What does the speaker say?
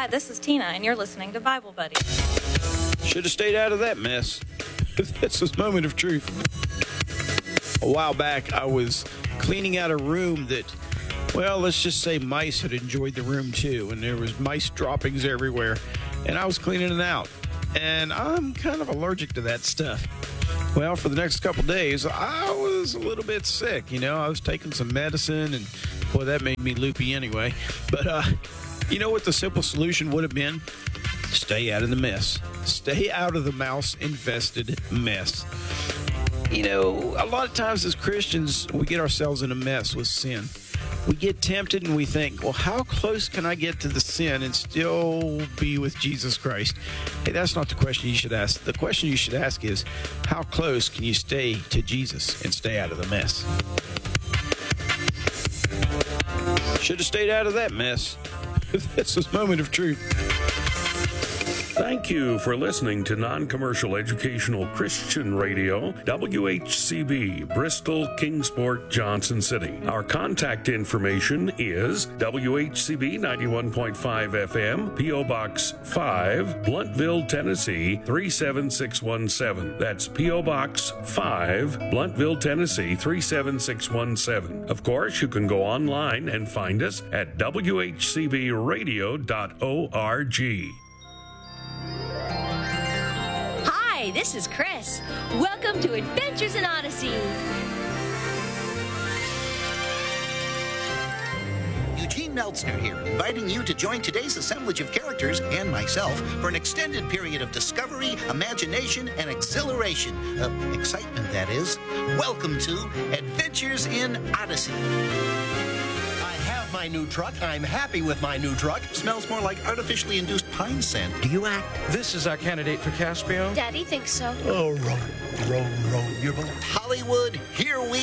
Hi, this is Tina, and you're listening to Bible Buddy. Should have stayed out of that mess. That's a moment of truth. A while back, I was cleaning out a room that, well, let's just say mice had enjoyed the room too, and there was mice droppings everywhere, and I was cleaning it out. And I'm kind of allergic to that stuff. Well, for the next couple days, I was a little bit sick. I was taking some medicine, and boy, that made me loopy anyway. But you know what the simple solution would have been? Stay out of the mess. Stay out of the mouse-infested mess. A lot of times as Christians, we get ourselves in a mess with sin. We get tempted and we think, well, how close can I get to the sin and still be with Jesus Christ? Hey, that's not the question you should ask. The question you should ask is, how close can you stay to Jesus and stay out of the mess? Should have stayed out of that mess. That's a moment of truth. Thank you for listening to Non-Commercial Educational Christian Radio, WHCB, Bristol, Kingsport, Johnson City. Our contact information is WHCB 91.5 FM, P.O. Box 5, Bluntville, Tennessee 37617. That's P.O. Box 5, Bluntville, Tennessee 37617. Of course, you can go online and find us at WHCBradio.org. Hi, this is Chris. Welcome to Adventures in Odyssey. Eugene Meltzner here, inviting you to join today's assemblage of characters and myself for an extended period of discovery, imagination, and exhilaration. Excitement, that is. Welcome to Adventures in Odyssey. My new truck. I'm happy with my new truck. Smells more like artificially induced pine scent. Do you act? This is our candidate for Caspio. Daddy thinks so. Oh, roll, your boat. Hollywood, here we